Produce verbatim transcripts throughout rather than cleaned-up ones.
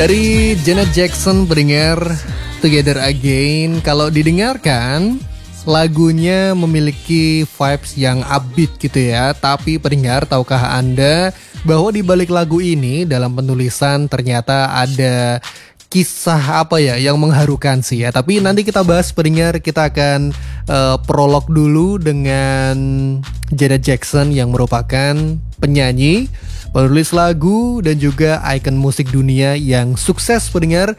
Dari Janet Jackson pendengar, Together Again. Kalau didengarkan, lagunya memiliki vibes yang upbeat gitu ya. Tapi pendengar, tahukah Anda bahwa di balik lagu ini dalam penulisan ternyata ada kisah apa ya yang mengharukan sih ya. Tapi nanti kita bahas pendengar, kita akan uh, prolog dulu dengan Janet Jackson yang merupakan penyanyi, penulis lagu, dan juga ikon musik dunia yang sukses pendengar,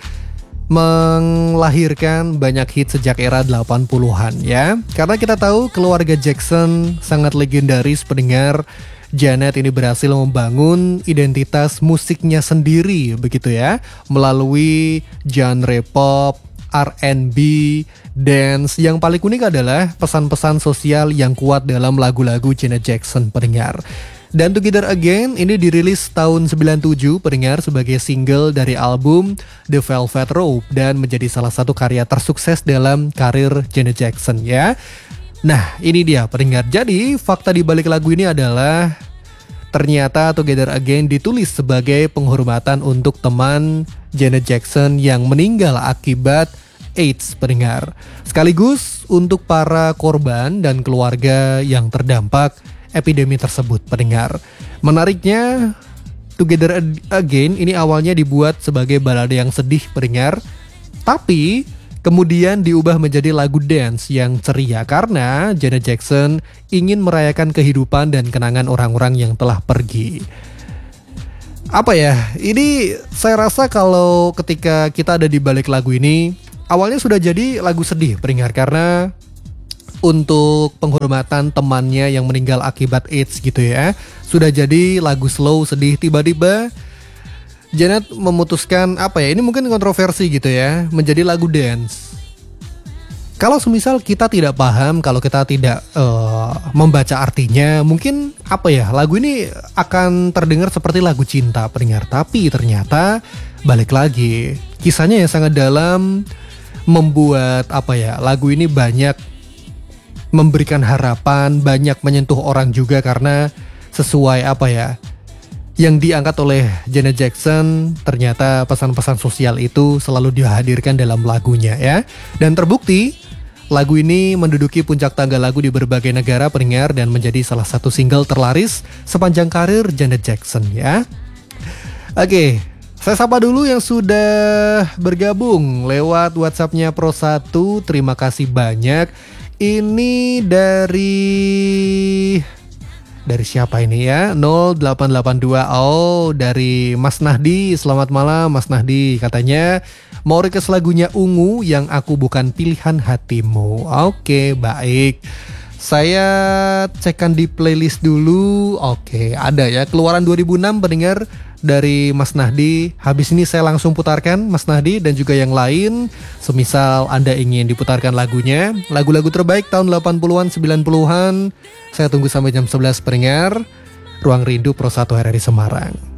melahirkan banyak hit sejak era delapan puluhan ya. Karena kita tahu keluarga Jackson sangat legendaris pendengar. Janet ini berhasil membangun identitas musiknya sendiri begitu ya, melalui genre pop, R and B, dance. Yang paling unik adalah pesan-pesan sosial yang kuat dalam lagu-lagu Janet Jackson pendengar. Dan Together Again ini dirilis tahun sembilan puluh tujuh pendengar sebagai single dari album The Velvet Rope dan menjadi salah satu karya tersukses dalam karir Janet Jackson ya. Nah ini dia pendengar, jadi fakta di balik lagu ini adalah ternyata Together Again ditulis sebagai penghormatan untuk teman Janet Jackson yang meninggal akibat AIDS pendengar. Sekaligus untuk para korban dan keluarga yang terdampak epidemi tersebut pendengar. Menariknya, Together Again ini awalnya dibuat sebagai balada yang sedih pendengar, tapi kemudian diubah menjadi lagu dance yang ceria karena Janet Jackson ingin merayakan kehidupan dan kenangan orang-orang yang telah pergi. Apa ya, ini saya rasa kalau ketika kita ada di balik lagu ini, awalnya sudah jadi lagu sedih pendengar karena untuk penghormatan temannya yang meninggal akibat AIDS gitu ya. Sudah jadi lagu slow sedih, tiba-tiba Janet memutuskan apa ya, ini mungkin kontroversi gitu ya, menjadi lagu dance. Kalau semisal kita tidak paham, kalau kita tidak uh, membaca artinya, mungkin apa ya, lagu ini akan terdengar seperti lagu cinta pendengar. Tapi ternyata balik lagi, kisahnya yang sangat dalam, membuat apa ya, lagu ini banyak memberikan harapan, banyak menyentuh orang juga karena sesuai apa ya yang diangkat oleh Janet Jackson, ternyata pesan-pesan sosial itu selalu dihadirkan dalam lagunya ya. Dan terbukti lagu ini menduduki puncak tangga lagu di berbagai negara pendengar dan menjadi salah satu single terlaris sepanjang karir Janet Jackson ya. Oke, saya sapa dulu yang sudah bergabung lewat WhatsApp-nya Pro satu. Terima kasih banyak. Ini dari Dari siapa ini ya? nol delapan delapan dua. Oh, dari Mas Nahdi. Selamat malam Mas Nahdi. Katanya mau request lagunya Ungu, Yang Aku Bukan Pilihan Hatimu. Oke, baik. Saya cekkan di playlist dulu. Oke, ada ya. Keluaran dua ribu enam pendengar dari Mas Nahdi. Habis ini saya langsung putarkan Mas Nahdi dan juga yang lain. Semisal Anda ingin diputarkan lagunya, lagu-lagu terbaik tahun delapan puluhan, sembilan puluhan. Saya tunggu sampai jam sebelas pendengar. Ruang Rindu Pro satu R R I Semarang.